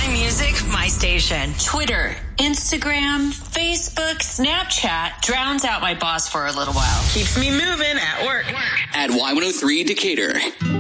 My music, my station. Twitter, Instagram, Facebook, Snapchat drowns out my boss for a little while. Keeps me moving at work. At Y103 Decatur.